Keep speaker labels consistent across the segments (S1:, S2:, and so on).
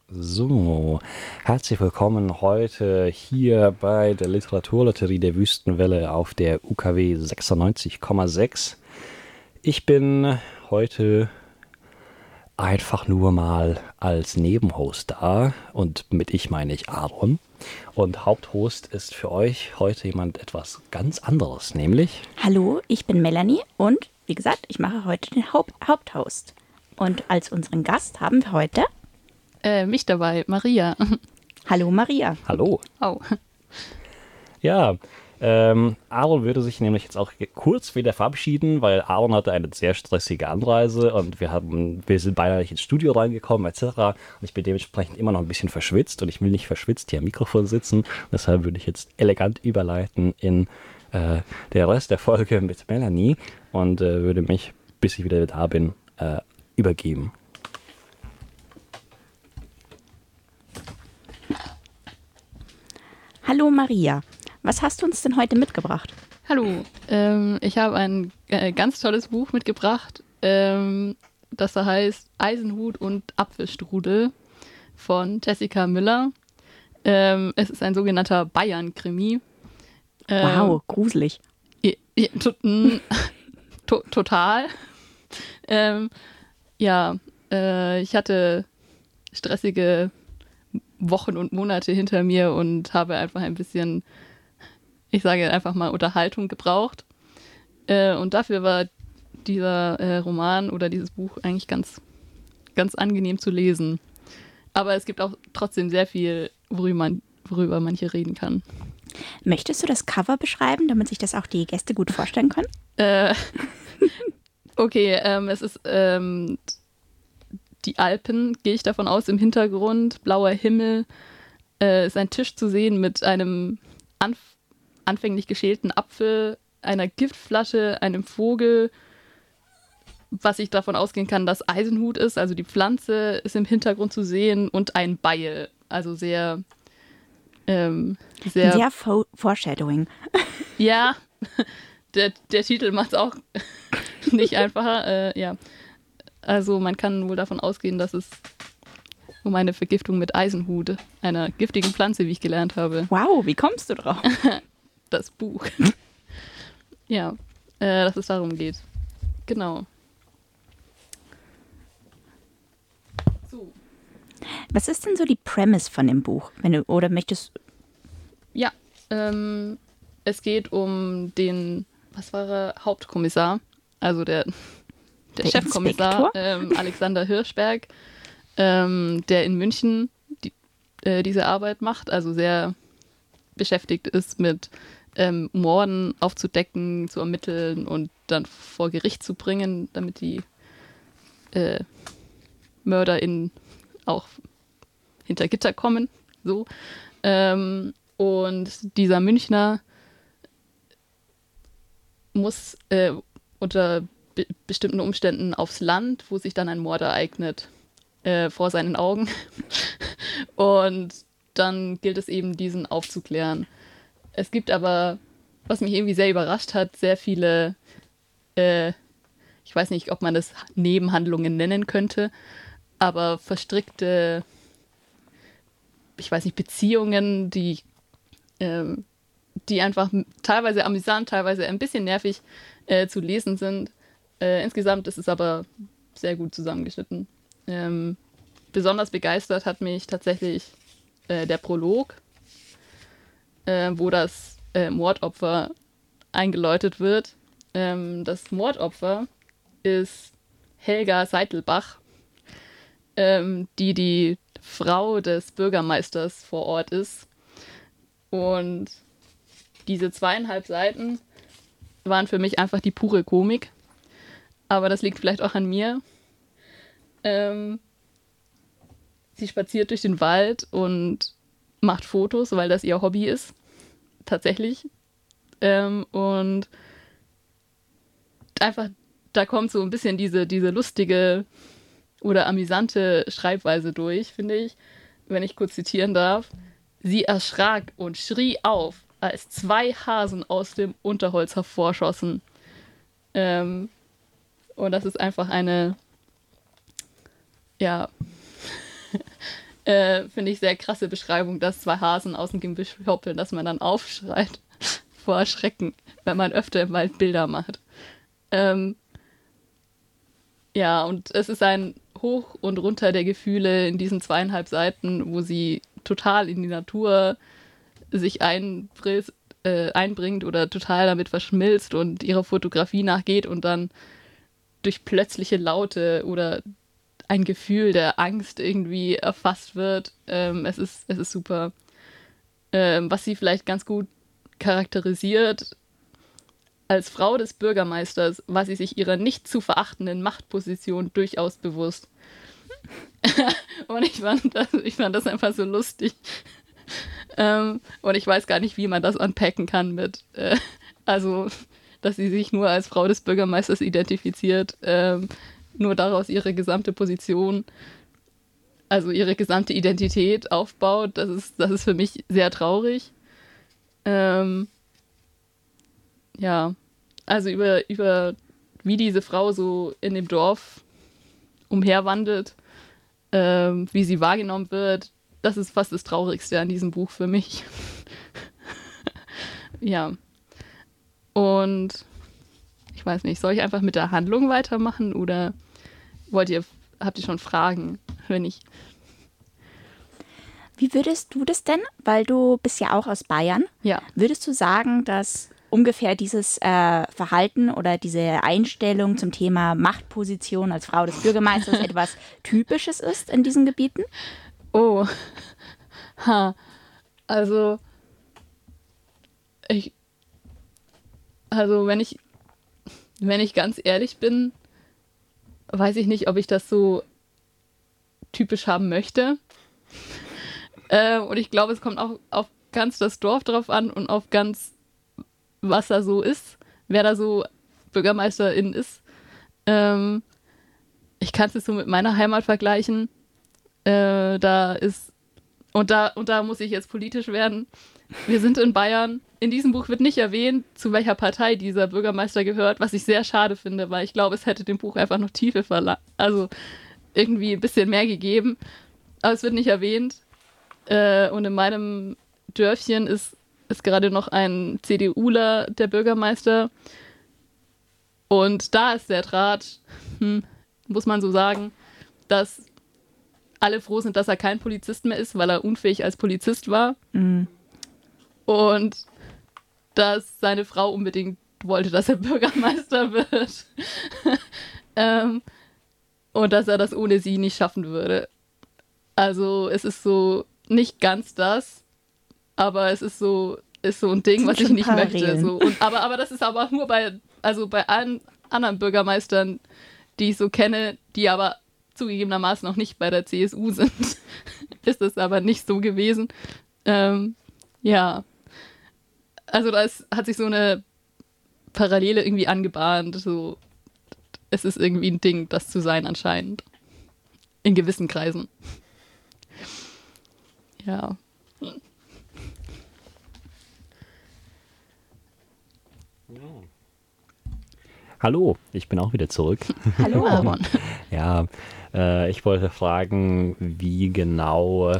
S1: So, herzlich willkommen heute hier bei der Literaturlotterie der Wüstenwelle auf der UKW 96,6. Ich bin heute einfach nur mal als Nebenhost da und mit ich meine ich Aaron. Und Haupthost ist für euch heute jemand etwas ganz anderes, nämlich
S2: Hallo, ich bin Melanie und wie gesagt, ich mache heute den Haupthost. Und als unseren Gast haben wir heute
S3: Mich dabei, Maria.
S2: Hallo Maria.
S1: Hallo.
S3: Oh.
S1: Ja, Aaron würde sich nämlich jetzt auch kurz wieder verabschieden, weil Aaron hatte eine sehr stressige Anreise und wir sind beinahe nicht ins Studio reingekommen etc. Und ich bin dementsprechend immer noch ein bisschen verschwitzt und ich will nicht verschwitzt hier am Mikrofon sitzen. Und deshalb würde ich jetzt elegant überleiten in der Rest der Folge mit Melanie und würde mich, bis ich wieder da bin, übergeben.
S2: Hallo Maria. Was hast du uns denn heute mitgebracht?
S3: Hallo, ich habe ein ganz tolles Buch mitgebracht, das da heißt Eisenhut und Apfelstrudel von Jessica Müller. Es ist ein sogenannter Bayern-Krimi.
S2: Wow, gruselig.
S3: Total. Ich hatte stressige Wochen und Monate hinter mir und habe einfach ein bisschen, ich sage einfach mal, Unterhaltung gebraucht. Und dafür war dieser Roman oder dieses Buch eigentlich ganz, ganz angenehm zu lesen. Aber es gibt auch trotzdem sehr viel, worüber man hier reden kann.
S2: Möchtest du das Cover beschreiben, damit sich das auch die Gäste gut vorstellen können?
S3: Okay, es ist die Alpen, gehe ich davon aus, im Hintergrund, blauer Himmel, ist ein Tisch zu sehen mit einem anfänglich geschälten Apfel, einer Giftflasche, einem Vogel, was ich davon ausgehen kann, dass Eisenhut ist, also die Pflanze ist im Hintergrund zu sehen und ein Beil, also sehr
S2: Foreshadowing.
S3: Ja, der Titel macht es auch nicht einfacher, ja. Also man kann wohl davon ausgehen, dass es um eine Vergiftung mit Eisenhut, einer giftigen Pflanze, wie ich gelernt habe.
S2: Wow, wie kommst du drauf?
S3: Das Buch. Ja, dass es darum geht. Genau. So.
S2: Was ist denn so die Premise von dem Buch? Oder möchtest
S3: Ja, es geht um den, was war er, Hauptkommissar, also der Chefkommissar Alexander Hirschberg, der in München diese Arbeit macht, also sehr beschäftigt ist mit Morden aufzudecken, zu ermitteln und dann vor Gericht zu bringen, damit die MörderInnen auch hinter Gitter kommen. So. Und dieser Münchner muss unter bestimmten Umständen aufs Land, wo sich dann ein Mord ereignet, vor seinen Augen. Und dann gilt es eben, diesen aufzuklären. Es gibt aber, was mich irgendwie sehr überrascht hat, sehr viele, ich weiß nicht, ob man das Nebenhandlungen nennen könnte, aber verstrickte, ich weiß nicht, Beziehungen, die einfach teilweise amüsant, teilweise ein bisschen nervig zu lesen sind. Insgesamt ist es aber sehr gut zusammengeschnitten. Besonders begeistert hat mich tatsächlich der Prolog, wo das Mordopfer eingeläutet wird. Das Mordopfer ist Helga Seitelbach, die Frau des Bürgermeisters vor Ort ist. Und diese 2,5 Seiten waren für mich einfach die pure Komik. Aber das liegt vielleicht auch an mir. Sie spaziert durch den Wald und macht Fotos, weil das ihr Hobby ist. Tatsächlich. Und einfach, da kommt so ein bisschen diese lustige oder amüsante Schreibweise durch, finde ich, wenn ich kurz zitieren darf. Sie erschrak und schrie auf, als 2 Hasen aus dem Unterholz hervorschossen. Und das ist einfach eine, ja, finde ich sehr krasse Beschreibung, dass zwei Hasen aus dem Gebüsch hoppeln, dass man dann aufschreit vor Schrecken, wenn man öfter im Wald Bilder macht. Ja, und es ist ein Hoch und Runter der Gefühle in diesen 2,5 Seiten, wo sie total in die Natur sich einbringt oder total damit verschmilzt und ihrer Fotografie nachgeht und dann durch plötzliche Laute oder ein Gefühl der Angst irgendwie erfasst wird. Es ist super. Was sie vielleicht ganz gut charakterisiert, als Frau des Bürgermeisters war sie sich ihrer nicht zu verachtenden Machtposition durchaus bewusst. Und ich fand das einfach so lustig. Und ich weiß gar nicht, wie man das unpacken kann mit, also, dass sie sich nur als Frau des Bürgermeisters identifiziert, nur daraus ihre gesamte Position, also ihre gesamte Identität aufbaut. Das ist für mich sehr traurig. Ja, also über wie diese Frau so in dem Dorf umherwandelt, wie sie wahrgenommen wird, das ist fast das Traurigste an diesem Buch für mich. Ja. Und ich weiß nicht, soll ich einfach mit der Handlung weitermachen oder habt ihr schon Fragen? Wenn ich.
S2: Wie würdest du das denn, weil du bist ja auch aus Bayern,
S3: Ja.
S2: würdest du sagen, dass ungefähr dieses Verhalten oder diese Einstellung zum Thema Machtposition als Frau des Bürgermeisters etwas Typisches ist in diesen Gebieten?
S3: Oh. Also, wenn ich ganz ehrlich bin, weiß ich nicht, ob ich das so typisch haben möchte. Und ich glaube, es kommt auch auf ganz das Dorf drauf an und auf ganz, was da so ist, wer da so Bürgermeisterin ist. Ich kann es jetzt so mit meiner Heimat vergleichen. Da muss ich jetzt politisch werden. Wir sind in Bayern. In diesem Buch wird nicht erwähnt, zu welcher Partei dieser Bürgermeister gehört, was ich sehr schade finde, weil ich glaube, es hätte dem Buch einfach noch Tiefe also irgendwie ein bisschen mehr gegeben. Aber es wird nicht erwähnt. Und in meinem Dörfchen ist gerade noch ein CDUler der Bürgermeister. Und da ist der Draht, muss man so sagen, dass alle froh sind, dass er kein Polizist mehr ist, weil er unfähig als Polizist war.
S2: Mhm.
S3: Und dass seine Frau unbedingt wollte, dass er Bürgermeister wird. Und dass er das ohne sie nicht schaffen würde. Also es ist so nicht ganz das, aber es ist so ein Ding, was ich nicht möchte. So. Aber das ist aber nur bei allen anderen Bürgermeistern, die ich so kenne, die aber zugegebenermaßen noch nicht bei der CSU sind, ist das aber nicht so gewesen. Ja. Also hat sich so eine Parallele irgendwie angebahnt. So, es ist irgendwie ein Ding, das zu sein anscheinend. In gewissen Kreisen. Ja.
S1: Hallo, ich bin auch wieder zurück.
S2: Hallo.
S3: Aaron.
S1: Ja, ich wollte fragen, wie genau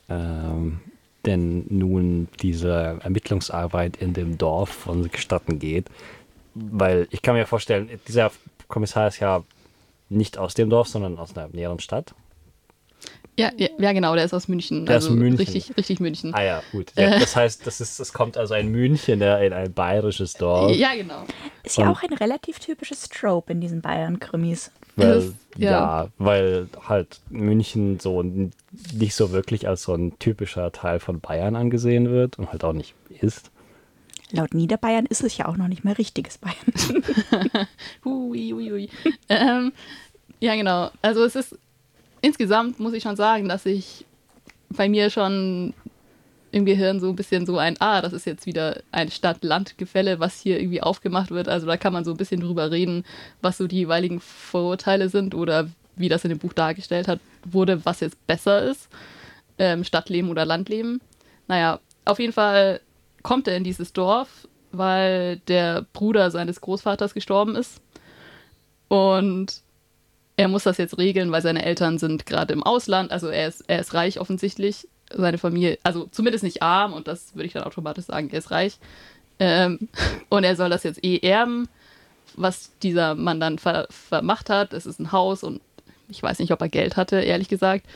S1: denn nun diese Ermittlungsarbeit in dem Dorf vonstatten geht. Weil ich kann mir vorstellen, dieser Kommissar ist ja nicht aus dem Dorf, sondern aus einer näheren Stadt.
S3: Ja, genau, der ist aus München.
S1: Der ist München.
S3: Richtig München.
S1: Ah ja, gut. Ja, das heißt, es kommt also ein Münchener in ein bayerisches Dorf.
S3: Ja, genau.
S2: Ist ja auch ein relativ typisches Trope in diesen Bayern-Krimis.
S1: Weil,
S3: Ja.
S1: weil halt München so nicht so wirklich als so ein typischer Teil von Bayern angesehen wird und halt auch nicht ist.
S2: Laut Niederbayern ist es ja auch noch nicht mehr richtiges Bayern.
S3: Hui. Ja, genau. Also es ist insgesamt, muss ich schon sagen, dass ich bei mir schon im Gehirn so ein bisschen so das ist jetzt wieder ein Stadt-Land-Gefälle, was hier irgendwie aufgemacht wird. Also da kann man so ein bisschen drüber reden, was so die jeweiligen Vorurteile sind oder wie das in dem Buch dargestellt wurde, was jetzt besser ist, Stadtleben oder Landleben. Naja, auf jeden Fall kommt er in dieses Dorf, weil der Bruder seines Großvaters gestorben ist. Und er muss das jetzt regeln, weil seine Eltern sind gerade im Ausland, also er ist reich offensichtlich, seine Familie, also zumindest nicht arm und das würde ich dann automatisch sagen, er ist reich. Und er soll das jetzt erben, was dieser Mann dann vermacht hat. Es ist ein Haus und ich weiß nicht, ob er Geld hatte, ehrlich gesagt.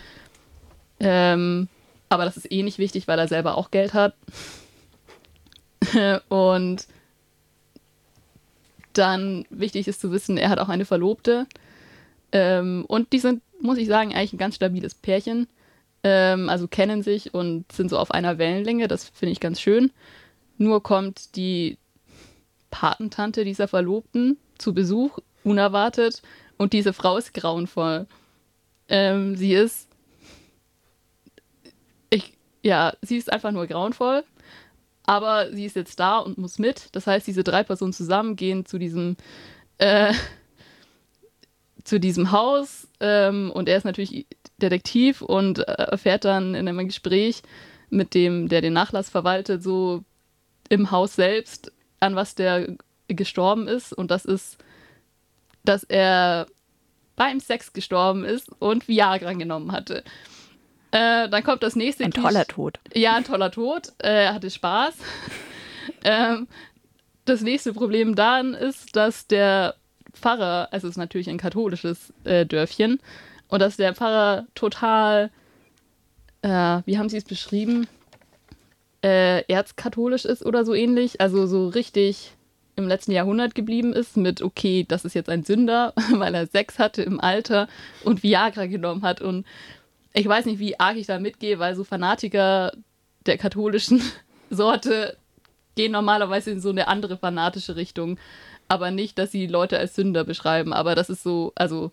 S3: Aber das ist nicht wichtig, weil er selber auch Geld hat. Und dann wichtig ist zu wissen, er hat auch eine Verlobte. Und die sind, muss ich sagen, eigentlich ein ganz stabiles Pärchen. Also kennen sich und sind so auf einer Wellenlänge. Das finde ich ganz schön. Nur kommt die Patentante dieser Verlobten zu Besuch, unerwartet. Und diese Frau ist grauenvoll. Sie ist einfach nur grauenvoll. Aber sie ist jetzt da und muss mit. Das heißt, diese 3 Personen zusammen gehen zu diesem Haus. Und er ist natürlich Detektiv und erfährt dann in einem Gespräch mit dem, der den Nachlass verwaltet, so im Haus selbst, an was der gestorben ist. Und das ist, dass er beim Sex gestorben ist und Viagra genommen hatte. Dann kommt das nächste.
S2: Ein toller Tod.
S3: Ja, ein toller Tod. Er hatte Spaß. Das nächste Problem dann ist, dass der Pfarrer, also es ist natürlich ein katholisches Dörfchen, und dass der Pfarrer total, wie haben sie es beschrieben, erzkatholisch ist oder so ähnlich, also so richtig im letzten Jahrhundert geblieben ist mit, okay, das ist jetzt ein Sünder, weil er Sex hatte im Alter und Viagra genommen hat. Und ich weiß nicht, wie arg ich da mitgehe, weil so Fanatiker der katholischen Sorte gehen normalerweise in so eine andere fanatische Richtung, aber nicht, dass sie Leute als Sünder beschreiben, aber das ist so, also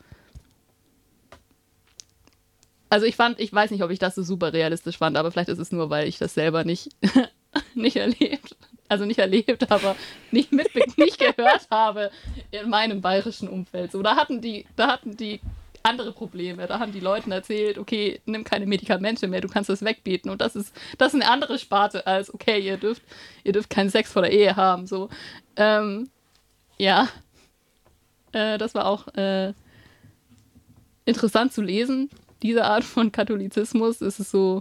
S3: ich weiß nicht, ob ich das so super realistisch fand, aber vielleicht ist es nur, weil ich das selber nicht erlebt, aber nicht gehört habe in meinem bayerischen Umfeld. So, da hatten die andere Probleme. Da haben die Leuten erzählt, okay, nimm keine Medikamente mehr, du kannst das wegbeten. Und das ist eine andere Sparte als, okay, ihr dürft keinen Sex vor der Ehe haben. So, ja, das war auch interessant zu lesen. Diese Art von Katholizismus ist es so,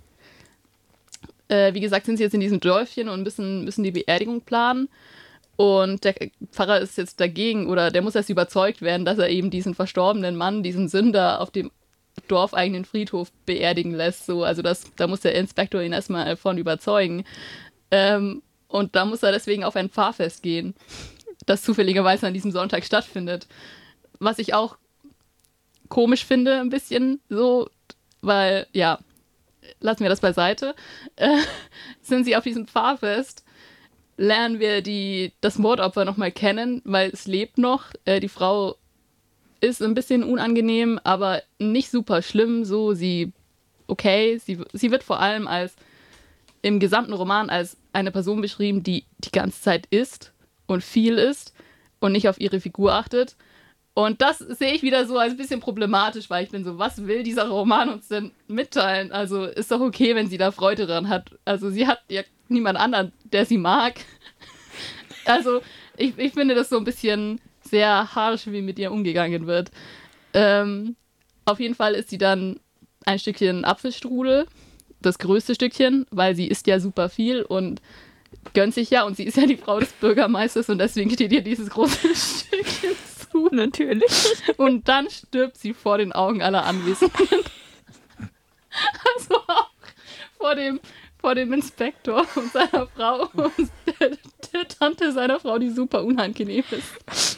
S3: wie gesagt, sind sie jetzt in diesem Dörfchen und müssen die Beerdigung planen. Und der Pfarrer ist jetzt dagegen, oder der muss erst überzeugt werden, dass er eben diesen verstorbenen Mann, diesen Sünder, auf dem dorfeigenen Friedhof beerdigen lässt. So, also da muss der Inspektor ihn erstmal davon überzeugen. Und da muss er deswegen auf ein Pfarrfest gehen, das zufälligerweise an diesem Sonntag stattfindet. Was ich auch komisch finde, ein bisschen so, weil, ja, lassen wir das beiseite. Sind sie auf diesem Pfarrfest, lernen wir das Mordopfer nochmal kennen, weil es lebt noch. Die Frau ist ein bisschen unangenehm, aber nicht super schlimm. So, sie wird vor allem im gesamten Roman als eine Person beschrieben, die die ganze Zeit isst und viel isst und nicht auf ihre Figur achtet. Und das sehe ich wieder so als ein bisschen problematisch, weil ich bin so, was will dieser Roman uns denn mitteilen? Also ist doch okay, wenn sie da Freude dran hat. Also sie hat ja niemand anderen, der sie mag. Also ich finde das so ein bisschen sehr harsch, wie mit ihr umgegangen wird. Auf jeden Fall ist sie dann ein Stückchen Apfelstrudel, das größte Stückchen, weil sie isst ja super viel und gönnt sich ja, und sie ist ja die Frau des Bürgermeisters und deswegen steht ihr dieses große Stückchen zu.
S2: Natürlich.
S3: Und dann stirbt sie vor den Augen aller Anwesenden. Also auch vor dem Inspektor und seiner Frau und der Tante seiner Frau, die super unangenehm ist.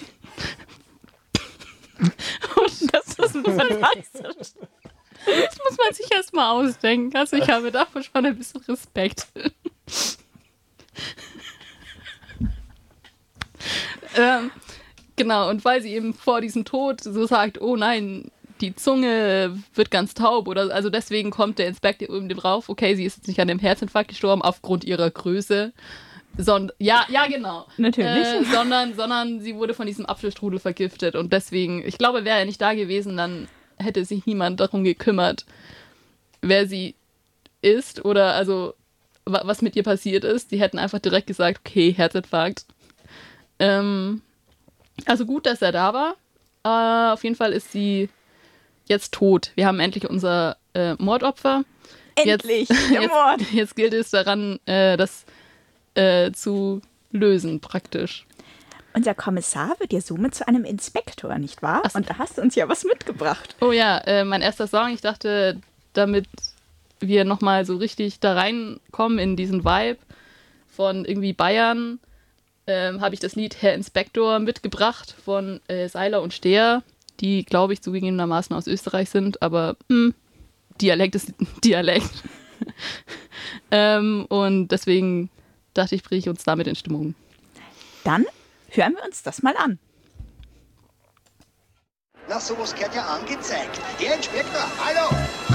S3: Und das ist fantastisch. Das muss man sich erstmal ausdenken. Also ich habe davon schon ein bisschen Respekt. Genau, und weil sie eben vor diesem Tod so sagt, oh nein, die Zunge wird ganz taub, oder also deswegen kommt der Inspektor eben drauf, okay, sie ist jetzt nicht an dem Herzinfarkt gestorben aufgrund ihrer Größe, ja, genau.
S2: Natürlich.
S3: Sondern sie wurde von diesem Apfelstrudel vergiftet und deswegen, ich glaube, wäre er nicht da gewesen, dann hätte sich niemand darum gekümmert, wer sie ist oder also was mit ihr passiert ist. Die hätten einfach direkt gesagt, okay, Herzinfarkt. Also gut, dass er da war, Auf jeden Fall ist sie jetzt tot. Wir haben endlich unser Mordopfer.
S2: Endlich, der Mord.
S3: Jetzt gilt es daran, das zu lösen praktisch.
S2: Unser Kommissar wird ja somit zu einem Inspektor, nicht wahr?
S3: Ach so.
S2: Und da hast du uns ja was mitgebracht.
S3: Oh ja, mein erster Song. Ich dachte, damit wir nochmal so richtig da reinkommen in diesen Vibe von irgendwie Bayern, habe ich das Lied Herr Inspektor mitgebracht von Seiler und Steher, die, glaube ich, zugegebenermaßen aus Österreich sind, aber Dialekt ist Dialekt. Und deswegen dachte ich, bringe ich uns damit in Stimmung.
S2: Dann hören wir uns das mal an.
S4: Na, sowas gehört ja angezeigt. Herr Inspektor, hallo!